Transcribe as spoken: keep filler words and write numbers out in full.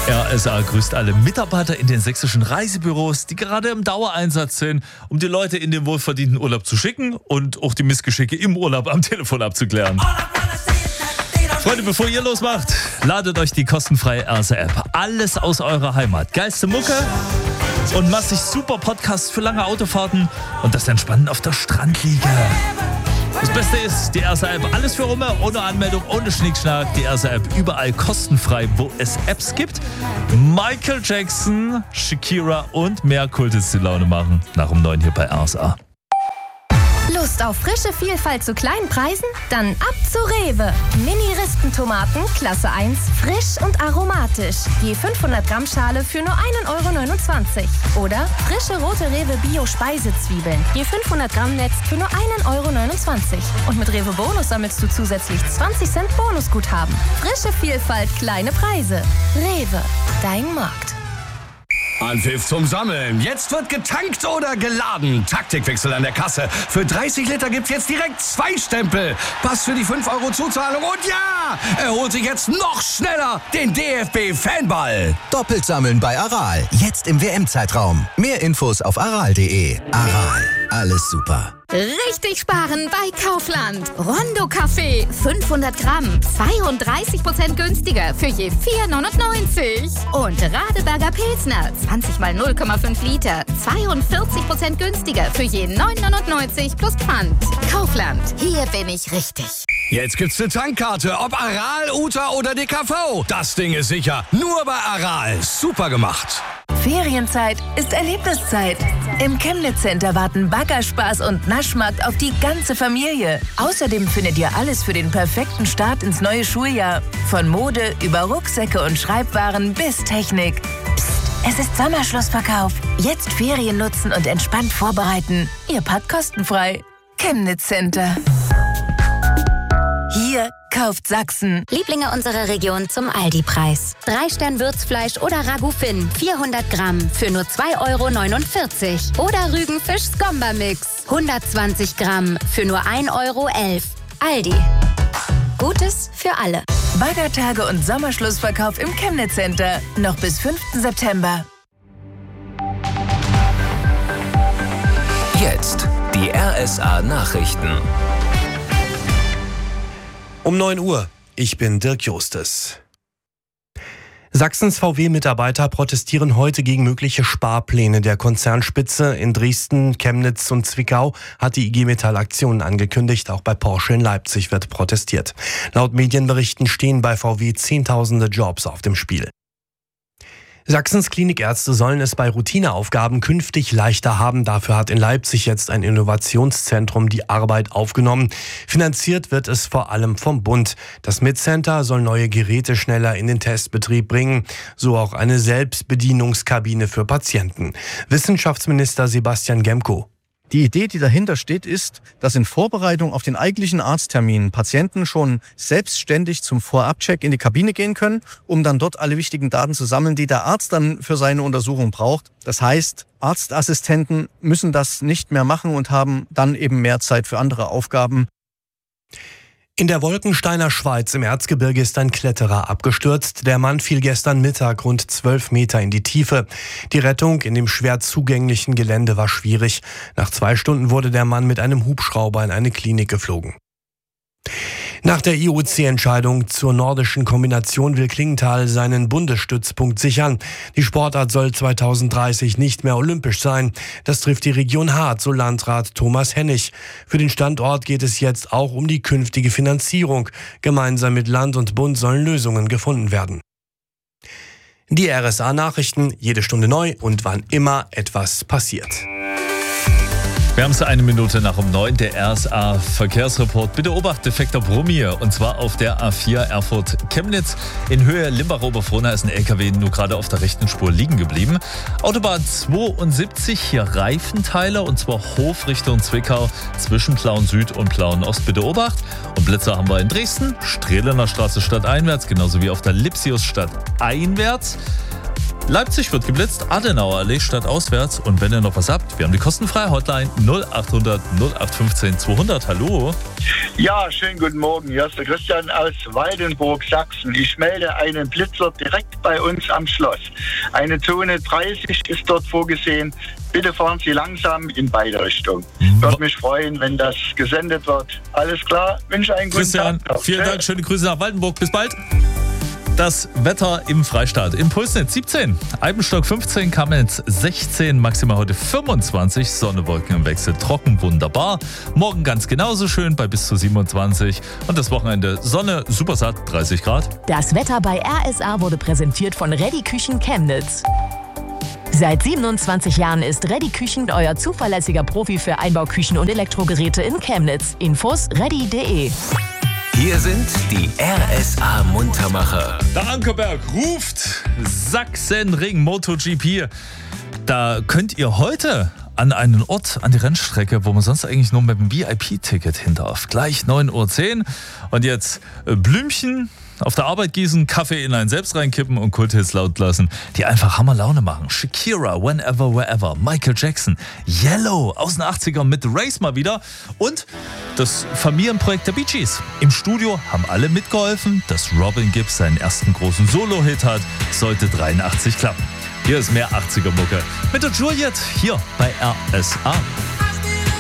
R S A grüßt alle Mitarbeiter in den sächsischen Reisebüros, die gerade im Dauereinsatz sind, um die Leute in den wohlverdienten Urlaub zu schicken und auch die Missgeschicke im Urlaub am Telefon abzuklären. Freunde, bevor ihr losmacht, ladet euch die kostenfreie R S A-App. Alles aus eurer Heimat. Geilste Mucke und massig super Podcasts für lange Autofahrten und das Entspannen auf der Strandliege. Das Beste ist, die R S A-App, alles für Rumme, ohne Anmeldung, ohne Schnickschnack. Die R S A-App überall kostenfrei, wo es Apps gibt. Michael Jackson, Shakira und mehr Kultis die Laune machen. Nach um neun hier bei R S A. Lust auf frische Vielfalt zu kleinen Preisen? Dann ab zu Rewe. Mini-Rispentomaten, Klasse eins, frisch und aromatisch. Je fünfhundert Gramm Schale für nur ein Euro neunundzwanzig. Oder frische rote Rewe Bio-Speisezwiebeln. Je fünfhundert Gramm Netz für nur ein Euro neunundzwanzig. Und mit Rewe Bonus sammelst du zusätzlich zwanzig Cent Bonusguthaben. Frische Vielfalt, kleine Preise. Rewe, dein Markt. Anpfiff zum Sammeln. Jetzt wird getankt oder geladen. Taktikwechsel an der Kasse. Für dreißig Liter gibt's jetzt direkt zwei Stempel. Pass für die fünf Euro Zuzahlung. Und ja, er holt sich jetzt noch schneller den D F B-Fanball. Doppelt sammeln bei Aral. Jetzt im W M-Zeitraum. Mehr Infos auf aral punkt de. Aral. Alles super. Richtig sparen bei Kaufland. Rondo Kaffee, fünfhundert Gramm, zweiunddreißig Prozent günstiger für je vier neunundneunzig. Und Radeberger Pilsner, zwanzig mal null Komma fünf Liter, zweiundvierzig Prozent günstiger für je neun neunundneunzig plus Pfand. Kaufland, hier bin ich richtig. Jetzt gibt's eine Tankkarte, ob Aral, Uta oder D K V. Das Ding ist sicher. Nur bei Aral. Super gemacht. Ferienzeit ist Erlebniszeit. Im Chemnitz Center warten Baggerspaß und Naschmarkt auf die ganze Familie. Außerdem findet ihr alles für den perfekten Start ins neue Schuljahr. Von Mode über Rucksäcke und Schreibwaren bis Technik. Psst, es ist Sommerschlussverkauf. Jetzt Ferien nutzen und entspannt vorbereiten. Ihr packt kostenfrei. Chemnitz Center. Hier kauft Sachsen. Lieblinge unserer Region zum Aldi-Preis. Drei Stern Würzfleisch oder Ragout Finn, vierhundert Gramm für nur zwei Euro neunundvierzig. Oder Rügenfisch Skomba-Mix, hundertzwanzig Gramm für nur ein Euro elf. Aldi. Gutes für alle. Baggertage und Sommerschlussverkauf im Chemnitz Center. Noch bis fünften September. Jetzt die R S A-Nachrichten. Um neun Uhr. Ich bin Dirk Justes. Sachsens V W-Mitarbeiter protestieren heute gegen mögliche Sparpläne der Konzernspitze. In Dresden, Chemnitz und Zwickau hat die I G Metall Aktionen angekündigt. Auch bei Porsche in Leipzig wird protestiert. Laut Medienberichten stehen bei V W Zehntausende Jobs auf dem Spiel. Sachsens Klinikärzte sollen es bei Routineaufgaben künftig leichter haben. Dafür hat in Leipzig jetzt ein Innovationszentrum die Arbeit aufgenommen. Finanziert wird es vor allem vom Bund. Das MedCenter soll neue Geräte schneller in den Testbetrieb bringen. So auch eine Selbstbedienungskabine für Patienten. Wissenschaftsminister Sebastian Gemko. Die Idee, die dahinter steht, ist, dass in Vorbereitung auf den eigentlichen Arzttermin Patienten schon selbstständig zum Vorabcheck in die Kabine gehen können, um dann dort alle wichtigen Daten zu sammeln, die der Arzt dann für seine Untersuchung braucht. Das heißt, Arztassistenten müssen das nicht mehr machen und haben dann eben mehr Zeit für andere Aufgaben. In der Wolkensteiner Schweiz im Erzgebirge ist ein Kletterer abgestürzt. Der Mann fiel gestern Mittag rund zwölf Meter in die Tiefe. Die Rettung in dem schwer zugänglichen Gelände war schwierig. Nach zwei Stunden wurde der Mann mit einem Hubschrauber in eine Klinik geflogen. Nach der I O C-Entscheidung zur nordischen Kombination will Klingenthal seinen Bundesstützpunkt sichern. Die Sportart soll zweitausenddreißig nicht mehr olympisch sein. Das trifft die Region hart, so Landrat Thomas Hennig. Für den Standort geht es jetzt auch um die künftige Finanzierung. Gemeinsam mit Land und Bund sollen Lösungen gefunden werden. Die R S A-Nachrichten, jede Stunde neu und wann immer etwas passiert. Wir haben es eine Minute nach um neun, der R S A-Verkehrsreport. Bitte Obacht, defekter Brummi, und zwar auf der A vier Erfurt-Chemnitz. In Höhe Limbach-Oberfrohna ist ein L K W nur gerade auf der rechten Spur liegen geblieben. Autobahn zweiundsiebzig, hier Reifenteile, und zwar Hof Richtung Zwickau zwischen Plauen Süd und Plauen Ost. Bitte Obacht. Und Blitzer haben wir in Dresden, Strehlener Straße stadteinwärts, genauso wie auf der Lipsiusstadt einwärts. Leipzig wird geblitzt, Adenauer Allee statt auswärts. Und wenn ihr noch was habt, wir haben die kostenfreie Hotline null achthundert null acht fünfzehn zweihundert. Hallo. Ja, schönen guten Morgen. Hier ist der Christian aus Waldenburg, Sachsen. Ich melde einen Blitzer direkt bei uns am Schloss. Eine Zone dreißig ist dort vorgesehen. Bitte fahren Sie langsam in beide Richtungen. Würde mich freuen, wenn das gesendet wird. Alles klar, wünsche einen guten Christian, Tag. Christian, vielen Dank. Schöne Grüße nach Waldenburg. Bis bald. Das Wetter im Freistaat. Impulsnetz siebzehn, Eibenstock fünfzehn, Kamenz sechzehn, maximal heute fünfundzwanzig, Sonne, Wolken im Wechsel, trocken, wunderbar. Morgen ganz genauso schön bei bis zu siebenundzwanzig und das Wochenende Sonne, super satt, dreißig Grad. Das Wetter bei R S A wurde präsentiert von Ready Küchen Chemnitz. Seit siebenundzwanzig Jahren ist Ready Küchen euer zuverlässiger Profi für Einbauküchen und Elektrogeräte in Chemnitz. Infos ready punkt de. Hier sind die R S A Muntermacher. Der Ankerberg ruft Sachsenring MotoGP. Da könnt ihr heute an einen Ort, an die Rennstrecke, wo man sonst eigentlich nur mit dem V I P-Ticket hin darf. Gleich neun Uhr zehn. Und jetzt Blümchen auf der Arbeit gießen, Kaffee in einen selbst reinkippen und Kulthits laut lassen, die einfach Hammer Laune machen. Shakira, Whenever, Wherever, Michael Jackson, Yellow aus den achtzigern mit Race mal wieder und das Familienprojekt der Bee Gees. Im Studio haben alle mitgeholfen, dass Robin Gibb seinen ersten großen Solo-Hit hat. Sollte dreiundachtzig klappen. Hier ist mehr achtziger-Mucke mit der Juliet hier bei R S A.